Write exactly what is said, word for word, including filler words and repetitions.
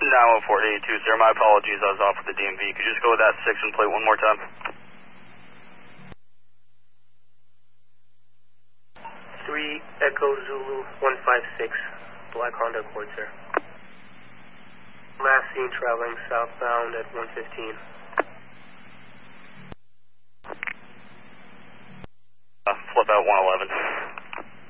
nine one four eight two, sir. My apologies, I was off with the D M V. Could you just go with that six and plate one more time? three Echo Zulu one five six, black Honda Accord, sir. Last seen traveling southbound at one fifteen. Uh, flip out one eleven.